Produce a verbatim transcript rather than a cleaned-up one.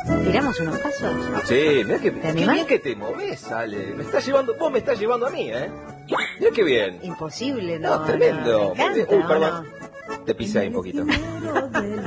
¿Tiramos unos pasos? Sí, mira que, ¿Te qué animás? bien que te movés, Ale. Me estás llevando, vos me estás llevando a mí, ¿eh? Mira qué bien. Imposible, no. No, tremendo. no, me Muy bien. encanta, Uy, ¿o perdón. no? Te pisé ahí un poquito.